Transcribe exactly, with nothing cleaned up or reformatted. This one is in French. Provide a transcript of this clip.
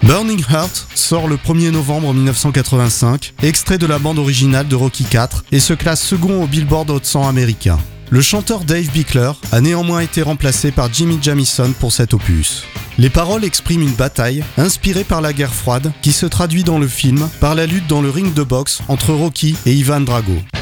Burning Heart sort le premier novembre mille neuf cent quatre-vingt-cinq, extrait de la bande originale de Rocky quatre, et se classe second au Billboard Hot cent américain. Le chanteur Dave Bickler a néanmoins été remplacé par Jimmy Jamison pour cet opus. Les paroles expriment une bataille inspirée par la guerre froide qui se traduit dans le film par la lutte dans le ring de boxe entre Rocky et Ivan Drago.